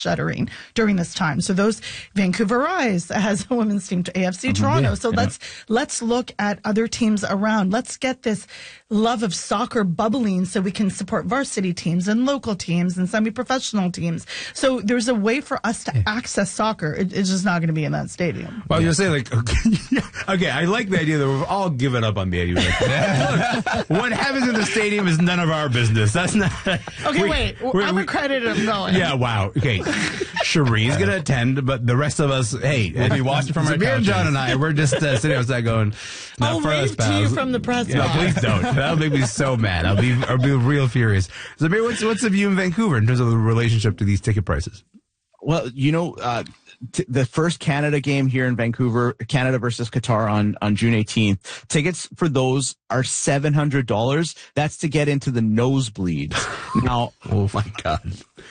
shuttering during this time. So those Vancouver Rise has a women's team to AFC Toronto. Yeah, so let's look at other teams around. Let's get this love of soccer bubbling so we can support varsity teams and local teams and semi-professional teams. So there's a way for us to access soccer. It's just not going to be in that stadium. Well, you're saying okay, I like the idea that we've all given up on the idea. Look, what happens in the stadium is none of our business. That's not. Okay, I'm accredited of going. Yeah, wow. Okay. Shireen's going to attend, but the rest of us, hey, we'll be watching from our Zamir, couches. John, and I, we're just sitting outside going, I'll wave to you from the press No, box. please don't. That'll make me so mad. I'll be real furious. Zamir, what's the view in Vancouver in terms of the relationship to these ticket prices? Well, the first Canada game here in Vancouver, Canada versus Qatar on June 18th, tickets for those are $700. That's to get into the nosebleeds. Now, oh my God.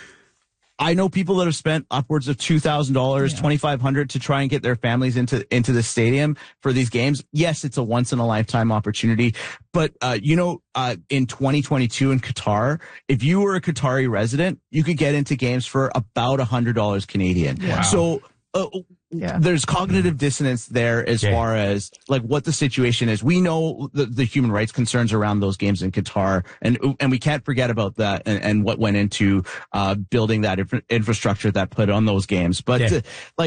I know people that have spent upwards of $2,000, $2,500 to try and get their families into the stadium for these games. Yes, it's a once in a lifetime opportunity, but in 2022 in Qatar, if you were a Qatari resident, you could get into games for about $100 Canadian. Wow. So there's cognitive dissonance there as far as like what the situation is. We know the human rights concerns around those games in Qatar, and we can't forget about that and what went into building that infrastructure that put on those games. But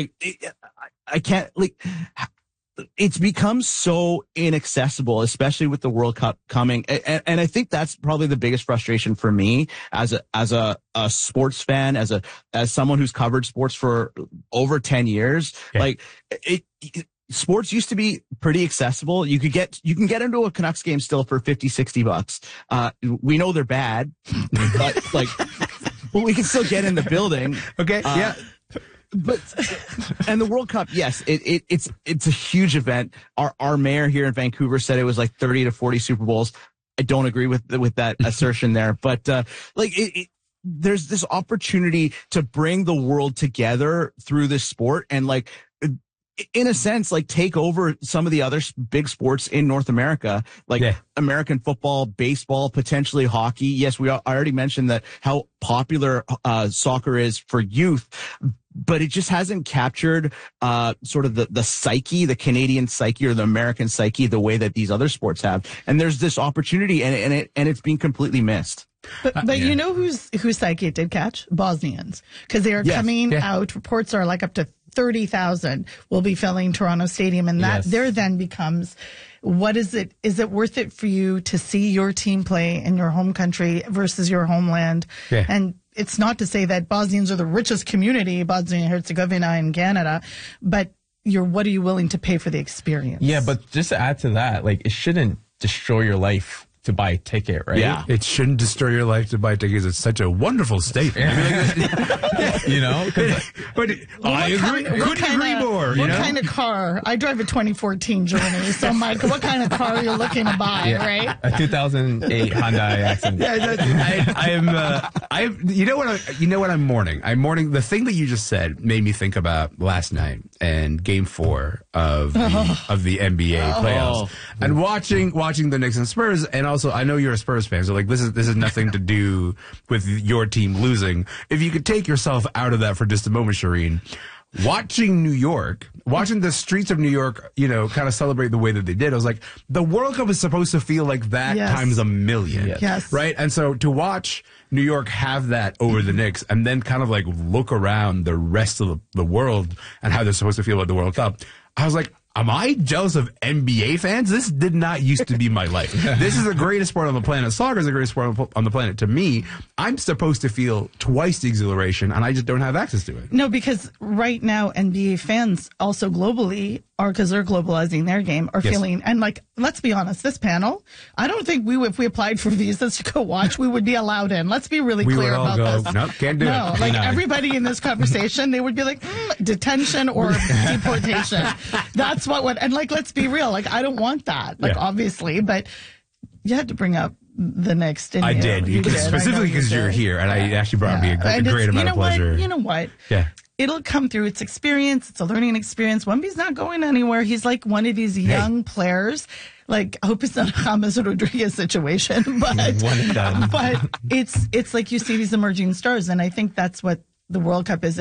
I can't it's become so inaccessible, especially with the World Cup coming. And I think that's probably the biggest frustration for me as a sports fan, as someone who's covered sports for over 10 years. Like sports used to be pretty accessible. You can get into a Canucks game still for $50-$60. We know they're bad, but we can still get in the building. Okay. But and the World Cup, yes, it's a huge event. Our mayor here in Vancouver said it was like 30 to 40 Super Bowls. I don't agree with that assertion there, but there's this opportunity to bring the world together through this sport and in a sense, take over some of the other big sports in North America, American football, baseball, potentially hockey. Yes, I already mentioned that how popular soccer is for youth, but it just hasn't captured sort of the psyche, the Canadian psyche or the American psyche, the way that these other sports have. And there's this opportunity, and it's being completely missed. But you know whose psyche it did catch? Bosnians, because they are coming out. Reports are up to 30,000 will be filling Toronto Stadium, and that there then becomes, what is it? Is it worth it for you to see your team play in your home country versus your homeland? Yeah. And it's not to say that Bosnians are the richest community, Bosnia and Herzegovina in Canada, but what are you willing to pay for the experience? Yeah, but just to add to that, it shouldn't destroy your life to buy a ticket, right? Yeah. It shouldn't destroy your life to buy tickets. It's such a wonderful statement. I agree. Couldn't agree more. What kind of car? I drive a 2014 Journey. So, Mike, what kind of car are you looking to buy, right? A 2008 Hyundai Accent. You know what I'm mourning? I'm mourning the thing that you just said made me think about last night and Game 4 of the NBA playoffs and watching the Knicks and Spurs. And also, I know you're a Spurs fan, so this is nothing to do with your team losing. If you could take yourself out of that for just a moment, Shireen, watching the streets of New York, kind of celebrate the way that they did. I was like, the World Cup is supposed to feel like that times a million, right? And so to watch New York have that over the Knicks and then kind of look around the rest of the world and how they're supposed to feel about the World Cup, I was like, am I jealous of NBA fans? This did not used to be my life. This is the greatest sport on the planet. Soccer is the greatest sport on the planet. To me, I'm supposed to feel twice the exhilaration, and I just don't have access to it. No, because right now, NBA fans also globally because they're globalizing their game, are feeling, and let's be honest, this panel, I don't think if we applied for visas to go watch, we would be allowed in. Let's be really clear about this. No, can't do it. Everybody in this conversation, they would be detention or deportation. That's what would, and let's be real, I don't want that, obviously, but you had to bring up the next. I did, specifically because you're here, and I actually brought me a great amount of pleasure. You know what? Yeah. It'll come through. It's experience. It's a learning experience. Wemby's not going anywhere. He's one of these young players. I hope it's not a James Rodriguez situation, but one and done. But it's like you see these emerging stars, and I think that's what the World Cup is.